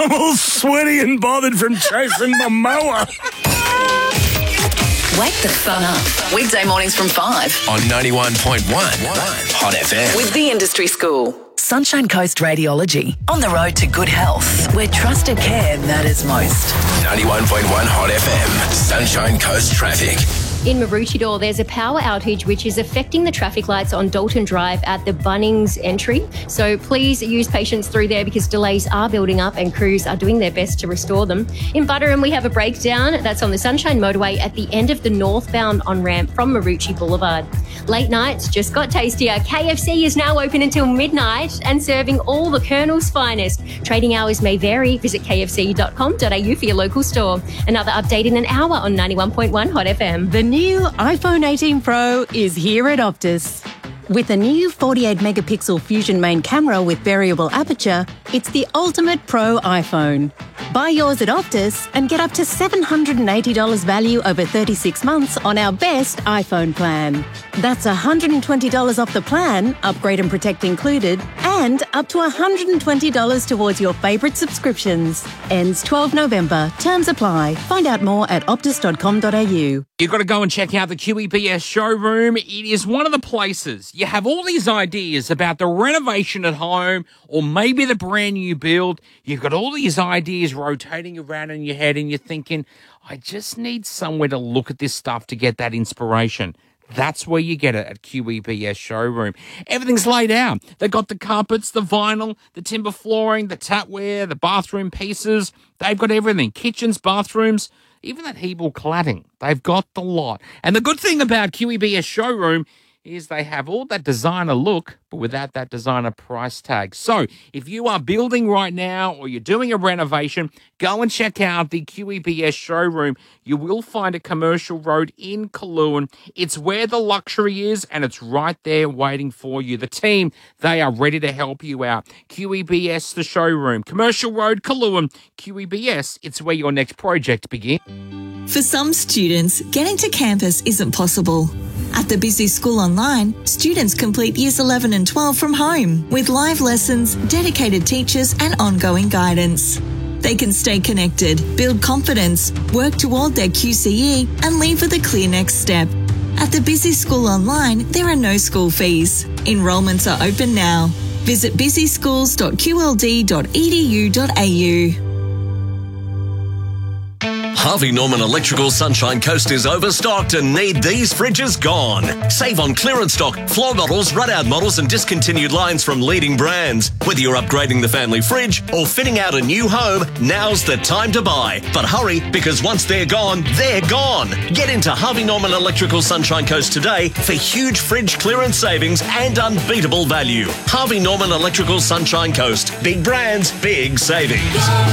I'm all sweaty and bothered from chasing the mower. Wake the fun up. Weekday mornings from 5 on 91.1 Hot FM. with the Industry School. Sunshine Coast Radiology. On the road to good health, where trusted care matters most. 91.1 Hot FM. Sunshine Coast Traffic. In Maroochydore, there's a power outage which is affecting the traffic lights on Dalton Drive at the Bunnings entry. So please use patience through there because delays are building up and crews are doing their best to restore them. In Butterham, we have a breakdown that's on the Sunshine Motorway at the end of the northbound on-ramp from Maroochy Boulevard. Late nights just got tastier. KFC is now open until midnight and serving all the Colonel's finest. Trading hours may vary. Visit kfc.com.au for your local store. Another update in an hour on 91.1 Hot FM. The new iPhone 18 Pro is here at Optus. With a new 48-megapixel Fusion main camera with variable aperture, it's the ultimate pro iPhone. Buy yours at Optus and get up to $780 value over 36 months on our best iPhone plan. That's $120 off the plan, upgrade and protect included, and up to $120 towards your favourite subscriptions. Ends 12 November. Terms apply. Find out more at optus.com.au. You've got to go and check out the QEBS showroom. It is one of the places you have all these ideas about the renovation at home or maybe the brand new build. You've got all these ideas rotating around in your head and you're thinking, I just need somewhere to look at this stuff to get that inspiration. That's where you get it at QEBS showroom. Everything's laid out. They've got the carpets, the vinyl, the timber flooring, the tapware, the bathroom pieces. They've got everything. Kitchens, bathrooms, even that Hebel cladding. They've got the lot. And the good thing about QEBS showroom is they have all that designer look, but without that designer price tag. So if you are building right now or you're doing a renovation, go and check out the QEBS showroom. You will find a Commercial Road in Cologne. It's where the luxury is, and it's right there waiting for you. The team, they are ready to help you out. QEBS, the showroom. Commercial Road, Cologne. QEBS, it's where your next project begins. For some students, getting to campus isn't possible. At the Busy School Online, students complete Years 11 and 12 from home with live lessons, dedicated teachers and ongoing guidance. They can stay connected, build confidence, work toward their QCE and leave with a clear next step. At the Busy School Online, there are no school fees. Enrolments are open now. Visit busyschools.qld.edu.au. Harvey Norman Electrical Sunshine Coast is overstocked and need these fridges gone. Save on clearance stock, floor models, run-out models and discontinued lines from leading brands. Whether you're upgrading the family fridge or fitting out a new home, now's the time to buy. But hurry, because once they're gone, they're gone. Get into Harvey Norman Electrical Sunshine Coast today for huge fridge clearance savings and unbeatable value. Harvey Norman Electrical Sunshine Coast. Big brands, big savings.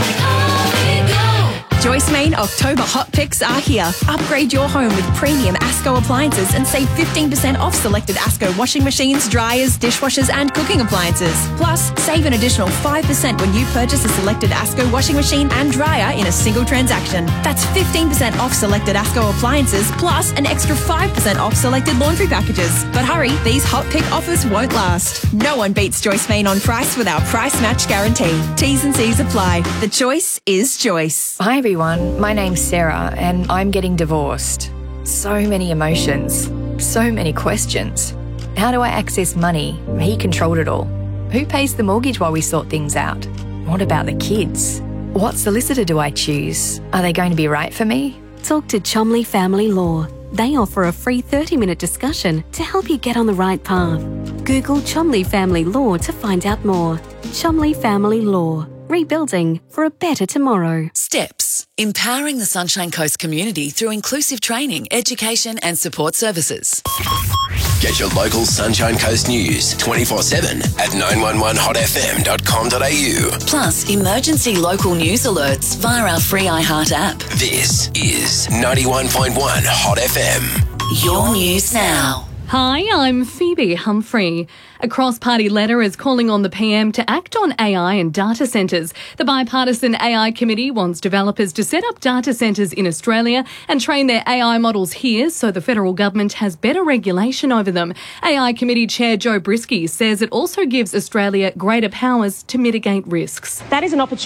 Joyce Main October Hot Picks are here. Upgrade your home with premium ASCO appliances and save 15% off selected ASCO washing machines, dryers, dishwashers and cooking appliances. Plus, save an additional 5% when you purchase a selected ASCO washing machine and dryer in a single transaction. That's 15% off selected ASCO appliances plus an extra 5% off selected laundry packages. But hurry, these Hot Pick offers won't last. No one beats Joyce Main on price with our price match guarantee. T's and C's apply. The choice is Joyce. Hi everyone, my name's Sarah and I'm getting divorced. So many emotions, so many questions. How do I access money? He controlled it all. Who pays the mortgage while we sort things out? What about the kids? What solicitor do I choose? Are they going to be right for me? Talk to Chomley Family Law. They offer a free 30-minute discussion to help you get on the right path. Google Chomley Family Law to find out more. Chomley Family Law. Rebuilding for a better tomorrow. Steps. Empowering the Sunshine Coast community through inclusive training, education and support services. Get your local Sunshine Coast news 24/7 at 911hotfm.com.au. Plus, emergency local news alerts via our free iHeart app. This is 91.1 Hot FM. Your news now. Hi, I'm Phoebe Humphrey. A cross-party letter is calling on the PM to act on AI and data centres. The bipartisan AI committee wants developers to set up data centres in Australia and train their AI models here so the federal government has better regulation over them. AI committee chair Joe Brisky says it also gives Australia greater powers to mitigate risks. That is an opportunity